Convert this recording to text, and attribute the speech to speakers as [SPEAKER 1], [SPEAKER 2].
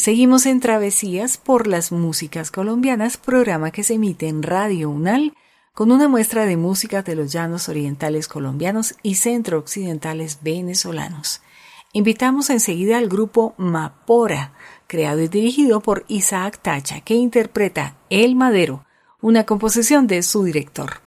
[SPEAKER 1] Seguimos en Travesías por las Músicas Colombianas, programa que se emite en Radio UNAL con una muestra de música de los llanos orientales colombianos y centro-occidentales venezolanos. Invitamos enseguida al grupo Mapora, creado y dirigido por Isaac Tacha, que interpreta El Madero, una composición de su director.